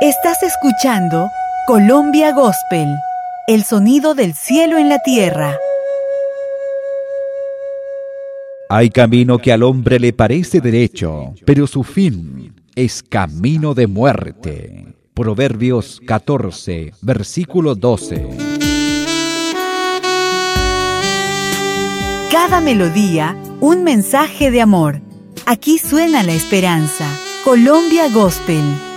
Estás escuchando Colombia Gospel, el sonido del cielo en la tierra. Hay camino que al hombre le parece derecho, pero su fin es camino de muerte. Proverbios 14, versículo 12. Cada melodía, un mensaje de amor. Aquí suena la esperanza. Colombia Gospel.